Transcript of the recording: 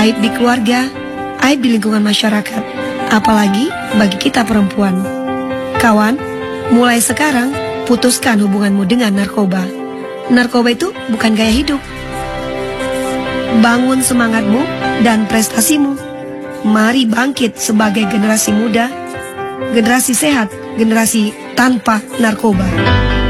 aib di keluarga, aib di lingkungan masyarakat, apalagi bagi kita perempuan. Kawan, mulai sekarang putuskan hubunganmu dengan narkoba. Narkoba itu bukan gaya hidup. Bangun semangatmu dan prestasimu. Mari bangkit sebagai generasi muda, generasi sehat, generasi tanpa narkoba.